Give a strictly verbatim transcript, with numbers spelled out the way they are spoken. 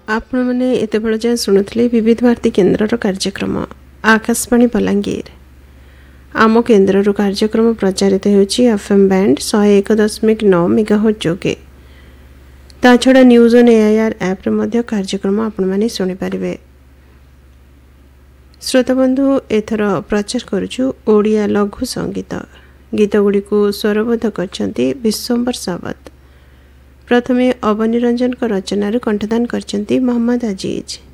आपण मैंने एत बेल जाए शुणुले विविध भारती केन्द्र कार्यक्रम आकाशवाणी बलांगीर आम केन्द्र कार्यक्रम प्रचारित होची एफएम बैंड सौ एक दशमिक नौ मेगाहर्ट्ज जोगे ता छड़ा न्यूज ऑन एआईआर ऐप रे मध्य कार्यक्रम आपण माने सुनि पारिबे। श्रोता बंधु एथर प्रचार करूछु ओडिया लघु संगीत गीत गुडी को स्वरबद्ध करछंती विश्वंबर सावत। प्रथमे अवनिरंजन का रचना कंठदान करछंती मोहम्मद अजीज।